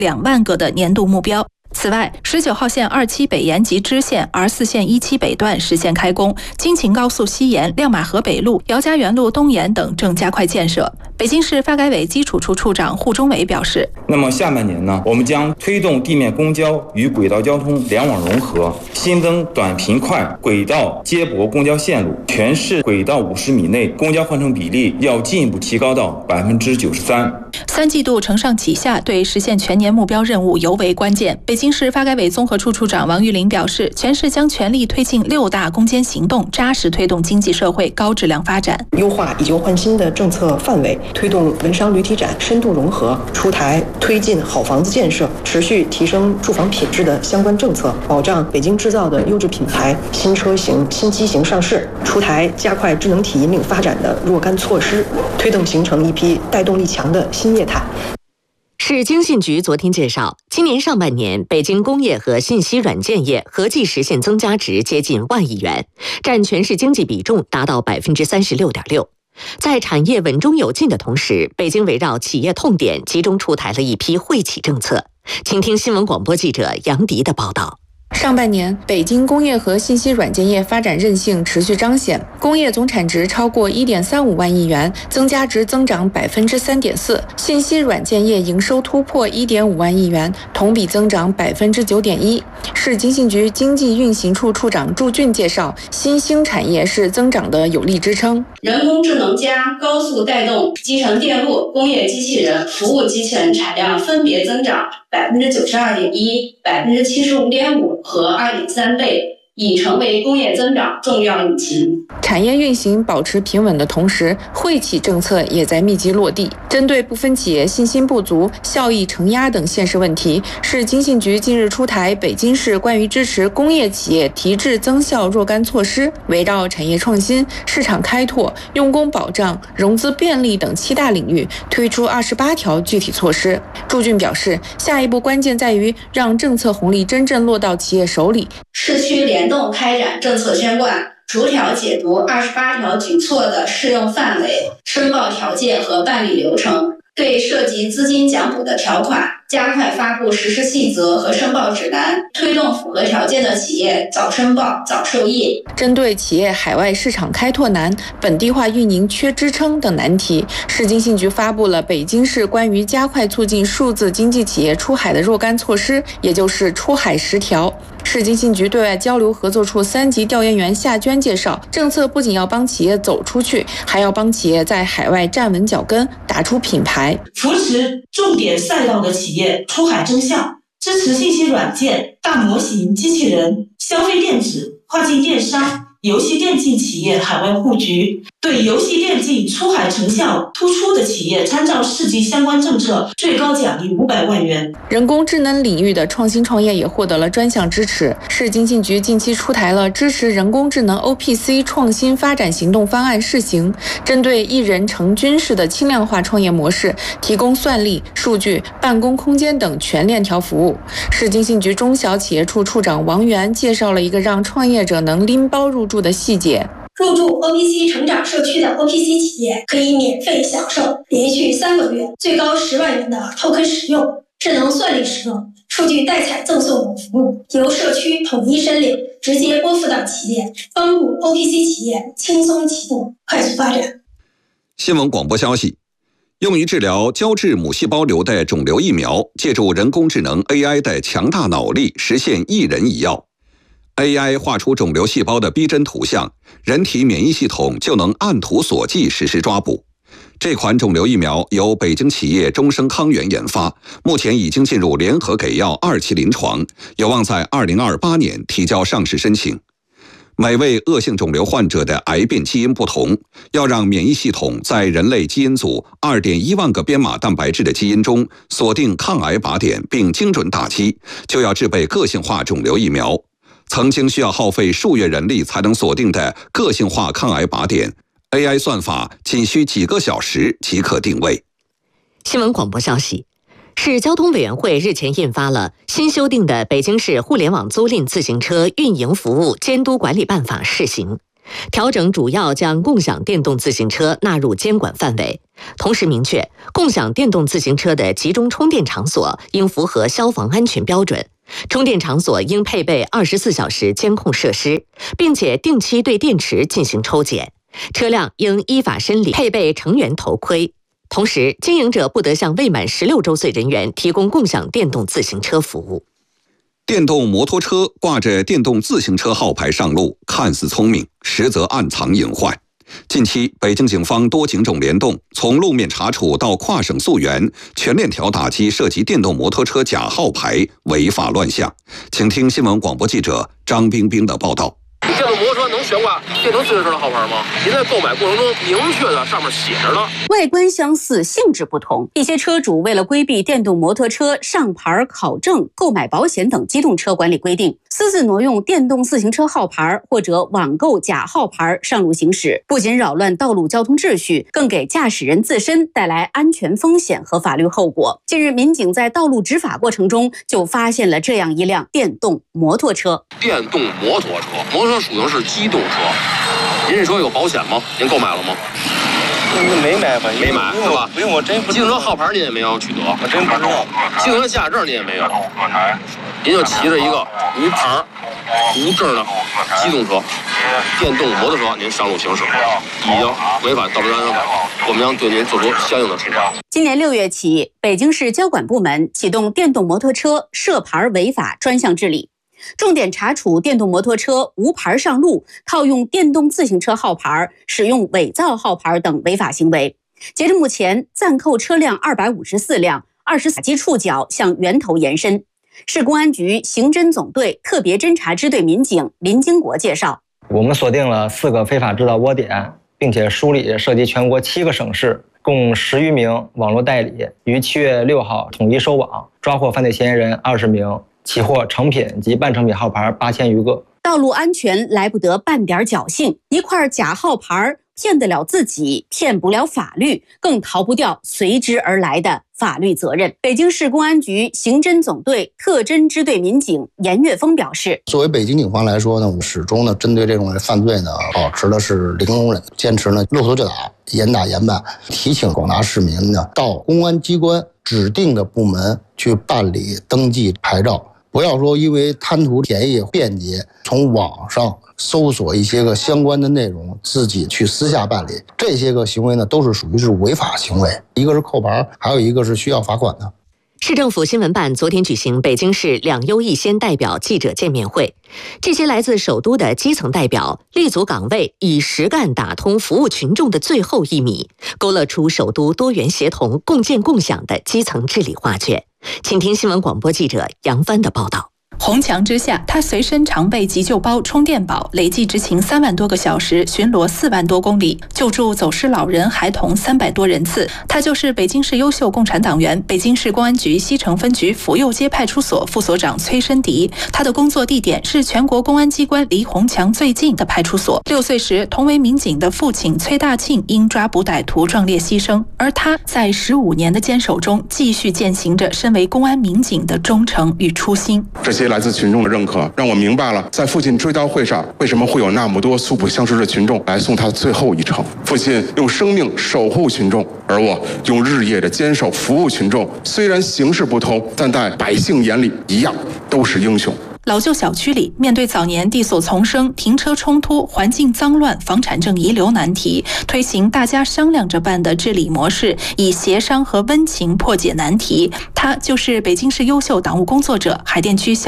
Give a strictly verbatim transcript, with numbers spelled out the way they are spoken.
两万个的年度目标。此外，十九号线二期北延及支线 R 四 线一期北段实现开工，京秦高速西延、亮马河北路、姚家园路东延等正加快建设。北京市发改委基础处处长户中伟表示， 那么下半年呢，我们将推动地面公交与轨道交通联网融合，新增短平快轨道接驳公交线路，全市轨道五十米内公交换乘比例要进一步提高到百分之九十三。 三季度承上启下，对实现全年目标任务尤为关键。北京市发改委综合处处长王玉林表示，全市将全力推进六大攻坚行动，扎实推动经济社会高质量发展， 优化以旧换新的政策范围，推动文商旅体展深度融合，出台推进好房子建设、持续提升住房品质的相关政策，保障北京制造的优质品牌新车型、新机型上市，出台加快智能体引领发展的若干措施，推动形成一批带动力强的新业态。 市经信局昨天介绍，今年上半年北京工业和信息软件业合计实现增加值接近万亿元，占全市经济比重达到百分之三十六点六。在产业稳中有进的同时，北京围绕企业痛点集中出台了一批惠企政策。请听新闻广播记者杨迪的报道。 上半年，北京工业和信息软件业发展韧性持续彰显，工业总产值超过 一点三五万亿元，增加值增长 百分之三点四； 信息软件业营收突破 一点五万亿元，同比增长 百分之九点一。市经信局经济运行处处长祝俊介绍，新兴产业是增长的有力支撑。 人工智能加高速带动集成电路、工业机器人、服务机器人产量分别增长 百分之九十二点一、百分之七十五点五和 二点三倍，已成为工业增长重要引擎。 产业运行保持平稳的同时，惠企政策也在密集落地。针对部分企业信心不足、效益承压等现实问题，市经信局近日出台北京市关于支持工业企业提质增效若干措施，围绕产业创新、市场开拓、用工保障、融资便利等七大领域推出二十八条具体措施。祝俊表示，下一步关键在于让政策红利真正落到企业手里。 市区联动开展政策宣贯，逐条解读二十八条举措的适用范围、申报条件和办理流程，对涉及资金奖补的条款加快发布实施细则和申报指南，推动符合条件的企业早申报、早受益。 针对企业海外市场开拓难、本地化运营缺支撑等难题，市经信局发布了北京市关于加快促进数字经济企业出海的若干措施，也就是出海十条。市经信局对外交流合作处三级调研员夏娟介绍，政策不仅要帮企业走出去，还要帮企业在海外站稳脚跟，打出品牌， 扶持重点赛道的企业出海增效，支持信息软件、大模型、机器人、消费电子、跨境电商、游戏电竞企业海外布局，对游戏电竞出海成效突出的企业，参照市级相关政策，最高奖励五百万元。 人工智能领域的创新创业也获得了专项支持。市经信局近期出台了支持人工智能 O P C 创新发展行动方案试行，针对一人成军式的轻量化创业模式，提供算力、数据、办公空间等全链条服务。市经信局中小企业处处长王源介绍了一个让创业者能拎包入驻的细节。 入驻 O P C 成长社区的 O P C 企业可以免费享受连续三个月最高十万元的 token 使用、智能算力使用、数据代采赠送等服务，由社区统一申领，直接拨付到企业，帮助 O P C 企业轻松启动、快速发展。 新闻广播消息：用于治疗胶质母细胞瘤的肿瘤疫苗，借助人工智能 A I 的强大脑力，实现一人一药。A I 画出肿瘤细胞的逼真图像，人体免疫系统就能按图索骥实施抓捕。这款肿瘤疫苗由北京企业中生康源研发，目前已经进入联合给药二期临床，有望在二零二八年提交上市申请。每位恶性肿瘤患者的癌变基因不同，要让免疫系统在人类基因组 二点一万个编码蛋白质的基因中锁定抗癌靶点并精准打击，就要制备个性化肿瘤疫苗。曾经需要耗费数月人力才能锁定的个性化抗癌靶点， A I 算法仅需几个小时即可定位。 新闻广播消息：市交通委员会日前印发了新修订的《北京市互联网租赁自行车运营服务监督管理办法》试行。 调整主要将共享电动自行车纳入监管范围，同时明确共享电动自行车的集中充电场所应符合消防安全标准，充电场所应配备二十四小时监控设施，并且定期对电池进行抽检，车辆应依法申领配备成员头盔。同时，经营者不得向未满十六周岁人员提供共享电动自行车服务。 电动摩托车挂着电动自行车号牌上路，看似聪明，实则暗藏隐患。近期，北京警方多警种联动，从路面查处到跨省溯源，全链条打击涉及电动摩托车假号牌违法乱象。请听新闻广播记者张冰冰的报道。 电动摩托车能悬挂电动自行车的号牌吗？您在购买过程中明确的上面写着了。 外观相似，性质不同。一些车主为了规避电动摩托车上牌考证、购买保险等机动车管理规定，私自挪用电动自行车号牌或者网购假号牌上路行驶，不仅扰乱道路交通秩序，更给驾驶人自身带来安全风险和法律后果。近日，民警在道路执法过程中就发现了这样一辆电动摩托车。 电动摩托车，摩托车属性是机动车。您这车有保险吗？您购买了吗？ 没买吧？ 没买是吧？ 因为我真不。 机动车号牌您也没有取得， 我真不知道。 机动车驾驶证您也没有，您就骑着一个无牌、无证的机动车、电动摩托车，您上路行驶，已经违反道路安全法，我们将对您做出相应的处罚。 今年六月起，北京市交管部门启动电动摩托车涉牌违法专项治理。重点查处电动摩托车无牌上路、套用电动自行车号牌、使用伪造号牌等违法行为。截至目前，暂扣车辆二百五十四辆，二十四级触角向源头延伸。市公安局刑侦总队特别侦查支队民警林经国介绍， 我们锁定了四个非法制造窝点，并且梳理涉及全国七个省市，共十余名网络代理，于七月六号统一收网，抓获犯罪嫌疑人二十名。起获成品及半成品号牌八千余个。 道路安全来不得半点侥幸，一块假号牌骗得了自己，骗不了法律，更逃不掉随之而来的法律责任。北京市公安局刑侦总队特侦支队民警严岳峰表示， 作为北京警方来说呢，我们始终呢针对这种犯罪呢，保持的是零容忍，坚持呢路头就打，严打严办，提醒广大市民呢到公安机关指定的部门去办理登记牌照。不要说因为贪图便宜便捷，从网上搜索一些个相关的内容，自己去私下办理，这些个行为呢，都是属于是违法行为。一个是扣牌，还有一个是需要罚款的。 市政府新闻办昨天举行北京市两优一先代表记者见面会，这些来自首都的基层代表立足岗位，以实干打通服务群众的最后一米，勾勒出首都多元协同、共建共享的基层治理画卷。请听新闻广播记者杨帆的报道。 红墙之下，他随身常备急救包、充电宝，累计执勤三万多个小时，巡逻四万多公里，救助走失老人、孩童三百多人次。他就是北京市优秀共产党员、北京市公安局西城分局府右街派出所副所长崔申迪。他的工作地点是全国公安机关离红墙最近的派出所。六岁时，同为民警的父亲崔大庆因抓捕歹徒壮烈牺牲，而他在十五年的坚守中，继续践行着身为公安民警的忠诚与初心。 这些来自群众的认可，让我明白了在父亲追悼会上为什么会有那么多素不相识的群众来送他最后一程。父亲用生命守护群众，而我用日夜的坚守服务群众。虽然形势不同，但在百姓眼里一样都是英雄。 老旧小区里，面对早年地所丛生、停车冲突、环境脏乱、房产证遗留难题，推行大家商量着办的治理模式，以协商和温情破解难题。他就是北京市优秀党务工作者、海淀区小